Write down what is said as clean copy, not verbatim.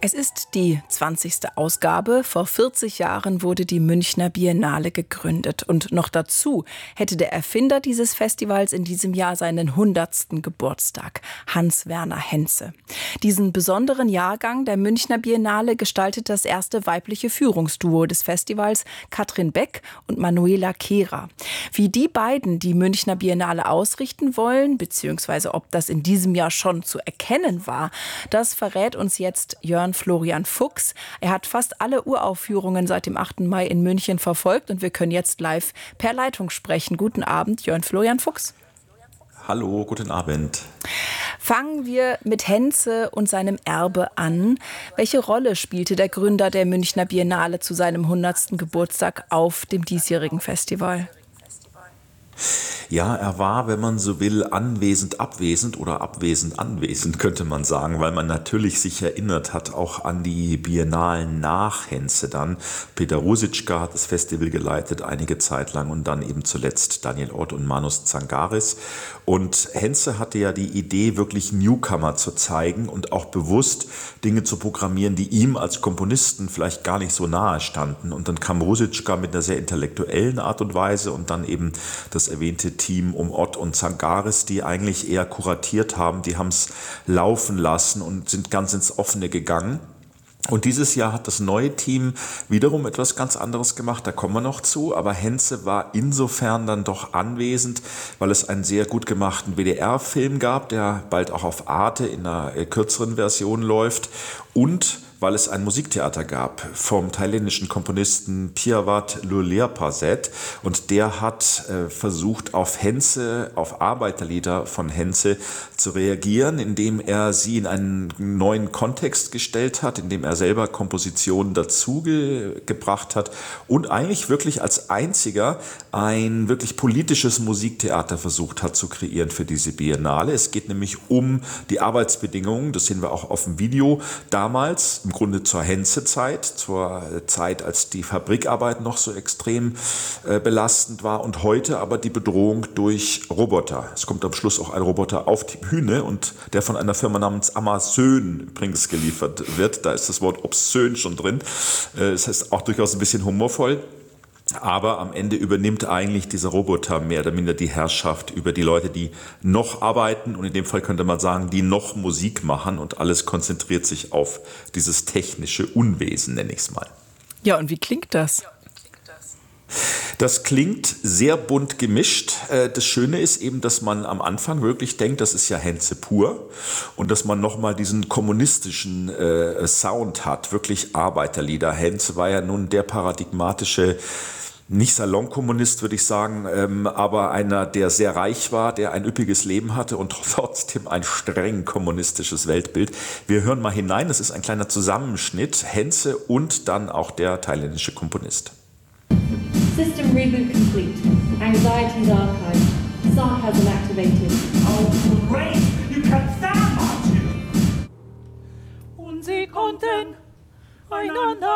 Es ist die 20. Ausgabe. Vor 40 Jahren wurde die Münchner Biennale gegründet. Und noch dazu hätte der Erfinder dieses Festivals in diesem Jahr seinen 100. Geburtstag, Hans-Werner Henze. Diesen besonderen Jahrgang der Münchner Biennale gestaltet das erste weibliche Führungsduo des Festivals, Katrin Beck und Manuela Kehrer. Wie die beiden die Münchner Biennale ausrichten wollen, beziehungsweise ob das in diesem Jahr schon zu erkennen war, das verrät uns jetzt Jörn Florian Fuchs. Er hat fast alle Uraufführungen seit dem 8. Mai in München verfolgt und wir können jetzt live per Leitung sprechen. Guten Abend, Jörn Florian Fuchs. Hallo, guten Abend. Fangen wir mit Henze und seinem Erbe an. Welche Rolle spielte der Gründer der Münchner Biennale zu seinem 100. Geburtstag auf dem diesjährigen Festival? Ja, er war, wenn man so will, anwesend abwesend oder abwesend anwesend, könnte man sagen, weil man natürlich sich erinnert hat auch an die Biennalen nach Henze dann. Peter Ruzicka hat das Festival geleitet einige Zeit lang und dann eben zuletzt Daniel Ott und Manus Tsangaris. Und Henze hatte ja die Idee, wirklich Newcomer zu zeigen und auch bewusst Dinge zu programmieren, die ihm als Komponisten vielleicht gar nicht so nahe standen. Und dann kam Ruzicka mit einer sehr intellektuellen Art und Weise und dann eben das erwähnte Team um Ott und Tsangaris, die eigentlich eher kuratiert haben, die haben es laufen lassen und sind ganz ins Offene gegangen. Und dieses Jahr hat das neue Team wiederum etwas ganz anderes gemacht, da kommen wir noch zu, aber Henze war insofern dann doch anwesend, weil es einen sehr gut gemachten WDR-Film gab, der bald auch auf Arte in einer kürzeren Version läuft und weil es ein Musiktheater gab vom thailändischen Komponisten Piawat Luleerpaset und der hat versucht auf Henze, auf Arbeiterlieder von Henze zu reagieren, indem er sie in einen neuen Kontext gestellt hat, indem er selber Kompositionen dazu gebracht hat und eigentlich wirklich als einziger ein wirklich politisches Musiktheater versucht hat zu kreieren für diese Biennale. Es geht nämlich um die Arbeitsbedingungen, das sehen wir auch auf dem Video, damals im Grunde zur Henze-Zeit, zur Zeit, als die Fabrikarbeit noch so extrem belastend war und heute aber die Bedrohung durch Roboter. Es kommt am Schluss auch ein Roboter auf die Bühne und der von einer Firma namens Amazon übrigens geliefert wird. Da ist das Wort obszön schon drin. Das heißt auch durchaus ein bisschen humorvoll. Aber am Ende übernimmt eigentlich dieser Roboter mehr oder minder die Herrschaft über die Leute, die noch arbeiten und in dem Fall könnte man sagen, die noch Musik machen und alles konzentriert sich auf dieses technische Unwesen, nenne ich es mal. Ja, und wie klingt das? Das klingt sehr bunt gemischt. Das Schöne ist eben, dass man am Anfang wirklich denkt, das ist ja Henze pur und dass man nochmal diesen kommunistischen Sound hat, wirklich Arbeiterlieder. Henze war ja nun der paradigmatische, nicht Salonkommunist, würde ich sagen, aber einer, der sehr reich war, der ein üppiges Leben hatte und trotzdem ein streng kommunistisches Weltbild. Wir hören mal hinein, das ist ein kleiner Zusammenschnitt, Henze und dann auch der thailändische Komponist. System reboot complete. Anxieties archived. Sarcasm activated. Oh, great! You can stand, aren't you? Und sie konnten einander